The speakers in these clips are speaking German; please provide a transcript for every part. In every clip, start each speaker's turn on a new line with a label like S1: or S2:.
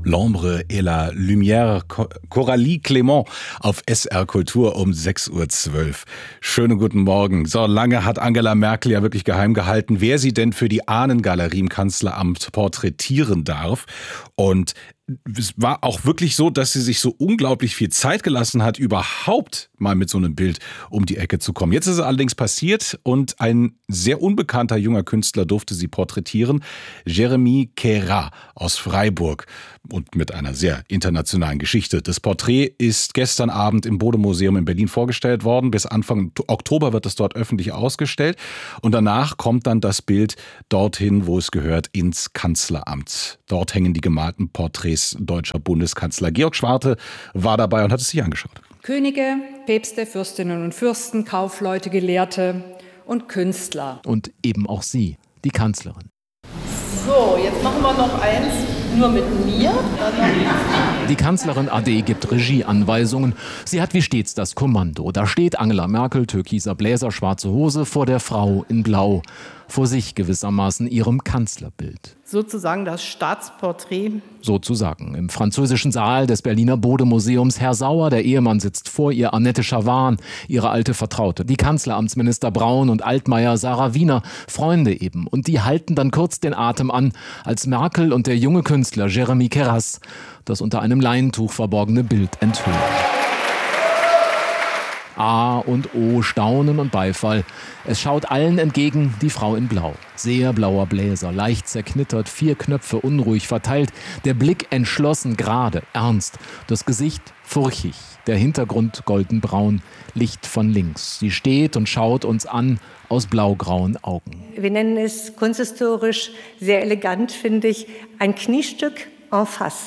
S1: L'ombre et la lumière, Coralie Clément auf SR Kultur um 6.12 Uhr. Schönen guten Morgen. So lange hat Angela Merkel ja wirklich geheim gehalten, wer sie denn für die Ahnengalerie im Kanzleramt porträtieren darf. Und es war auch wirklich so, dass sie sich so unglaublich viel Zeit gelassen hat, überhaupt mal mit so einem Bild um die Ecke zu kommen. Jetzt ist es allerdings passiert und ein sehr unbekannter junger Künstler durfte sie porträtieren. Jérémy Queyras aus Freiburg und mit einer sehr internationalen Geschichte. Das Porträt ist gestern Abend im Bode-Museum in Berlin vorgestellt worden. Bis Anfang Oktober wird es dort öffentlich ausgestellt. Und danach kommt dann das Bild dorthin, wo es gehört, ins Kanzleramt. Dort hängen die gemalten Porträts deutscher Bundeskanzler. Georg Schwarte war dabei und hat es sich angeschaut.
S2: Könige, Päpste, Fürstinnen und Fürsten, Kaufleute, Gelehrte und Künstler.
S3: Und eben auch sie, die Kanzlerin.
S4: So, jetzt machen wir noch eins, nur mit mir.
S3: Die Kanzlerin AD gibt Regieanweisungen. Sie hat wie stets das Kommando. Da steht Angela Merkel, türkiser Bläser, schwarze Hose, vor der Frau in Blau. Vor sich gewissermaßen ihrem Kanzlerbild.
S4: Sozusagen das Staatsporträt.
S3: Sozusagen. Im französischen Saal des Berliner Bode-Museums. Herr Sauer, der Ehemann, sitzt vor ihr. Annette Schawan, ihre alte Vertraute. Die Kanzleramtsminister Braun und Altmaier, Sarah Wiener, Freunde eben. Und die halten dann kurz den Atem an, als Merkel und der junge Künstler Jérémy Queyras das unter einem Leintuch verborgene Bild enthüllen. A und O, Staunen und Beifall. Es schaut allen entgegen die Frau in Blau. Sehr blauer Bläser, leicht zerknittert, 4 Knöpfe unruhig verteilt. Der Blick entschlossen, gerade, ernst. Das Gesicht furchig, der Hintergrund goldenbraun, Licht von links. Sie steht und schaut uns an aus blaugrauen Augen.
S5: Wir nennen es kunsthistorisch sehr elegant, finde ich, ein Kniestück en face.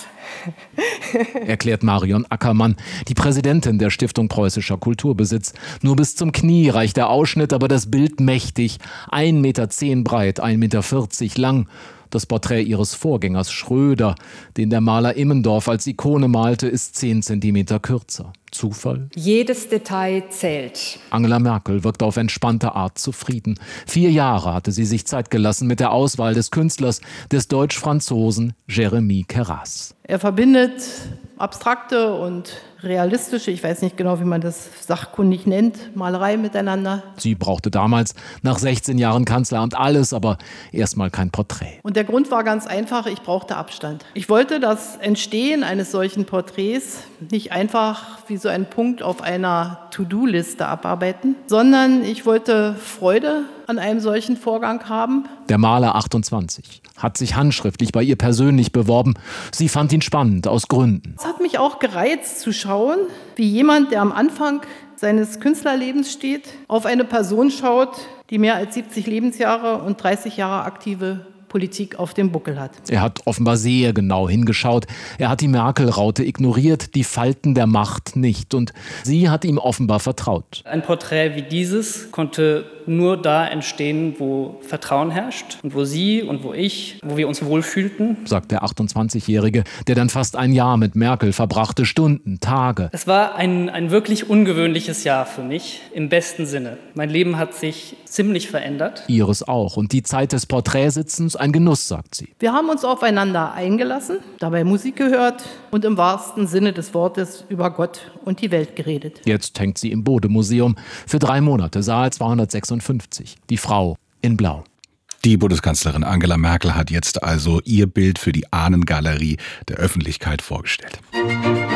S3: Erklärt Marion Ackermann, die Präsidentin der Stiftung Preußischer Kulturbesitz. Nur bis zum Knie reicht der Ausschnitt, aber das Bild mächtig. 1,10 Meter breit, 1,40 Meter lang. Das Porträt ihres Vorgängers Schröder, den der Maler Immendorf als Ikone malte, ist 10 Zentimeter kürzer. Zufall?
S2: Jedes Detail zählt.
S3: Angela Merkel wirkt auf entspannte Art zufrieden. 4 Jahre hatte sie sich Zeit gelassen mit der Auswahl des Künstlers, des Deutsch-Franzosen Jérémy Queyras.
S4: Er verbindet abstrakte und realistische, ich weiß nicht genau, wie man das sachkundig nennt, Malerei miteinander.
S3: Sie brauchte damals nach 16 Jahren Kanzleramt alles, aber erstmal kein Porträt.
S4: Und der Grund war ganz einfach, ich brauchte Abstand. Ich wollte das Entstehen eines solchen Porträts nicht einfach wie so ein Punkt auf einer To-Do-Liste abarbeiten, sondern ich wollte Freude an einem solchen Vorgang haben.
S3: Der Maler 28 hat sich handschriftlich bei ihr persönlich beworben. Sie fand ihn spannend, aus Gründen.
S4: Es hat mich auch gereizt zu schauen, wie jemand, der am Anfang seines Künstlerlebens steht, auf eine Person schaut, die mehr als 70 Lebensjahre und 30 Jahre aktive Politik auf dem Buckel hat.
S3: Er hat offenbar sehr genau hingeschaut. Er hat die Merkel-Raute ignoriert, die Falten der Macht nicht. Und sie hat ihm offenbar vertraut.
S6: Ein Porträt wie dieses konnte nur da entstehen, wo Vertrauen herrscht und wo Sie und wo ich, wo wir uns wohlfühlten.
S3: Sagt der 28-Jährige, der dann fast ein Jahr mit Merkel verbrachte, Stunden, Tage.
S6: Es war ein wirklich ungewöhnliches Jahr für mich, im besten Sinne. Mein Leben hat sich ziemlich verändert.
S3: Ihres auch. Und die Zeit des Porträtsitzens ein Genuss, sagt sie.
S4: Wir haben uns aufeinander eingelassen, dabei Musik gehört und im wahrsten Sinne des Wortes über Gott und die Welt geredet.
S3: Jetzt hängt sie im Bode-Museum für 3 Monate, Saal 256. Die Frau in Blau.
S1: Die Bundeskanzlerin Angela Merkel hat jetzt also ihr Bild für die Ahnengalerie der Öffentlichkeit vorgestellt.